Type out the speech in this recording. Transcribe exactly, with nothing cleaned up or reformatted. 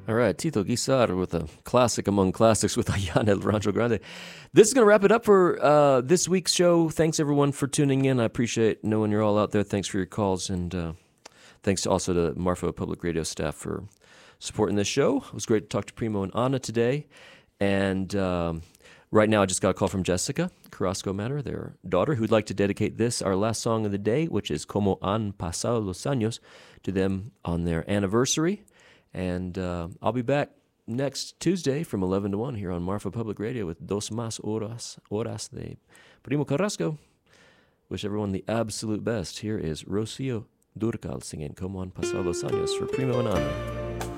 All right, Tito Guisar with a classic among classics with Ayana El Rancho Grande. This is going to wrap it up for uh, this week's show. Thanks, everyone, for tuning in. I appreciate knowing you're all out there. Thanks for your calls, and uh, thanks also to Marfa Public Radio staff for supporting this show. It was great to talk to Primo and Anna today. And um, right now, I just got a call from Jessica Carrasco Matter, their daughter, who'd like to dedicate this, our last song of the day, which is Como Han Pasado Los Años, to them on their anniversary. And uh, I'll be back next Tuesday from eleven to one here on Marfa Public Radio with Dos Más Horas, Horas de Primo Carrasco. Wish everyone the absolute best. Here is Rocio Durcal singing Como Han Pasado Los Años for Primo and Ana.